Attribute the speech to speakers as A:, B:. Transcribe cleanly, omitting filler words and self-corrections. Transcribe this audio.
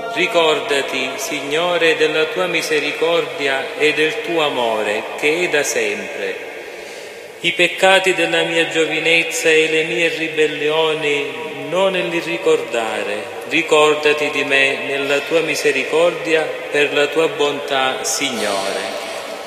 A: Ricordati, Signore, della tua misericordia e del tuo amore, che è da sempre. I peccati della mia giovinezza e le mie ribellioni non li ricordare. Ricordati di me nella tua misericordia per la tua bontà, Signore.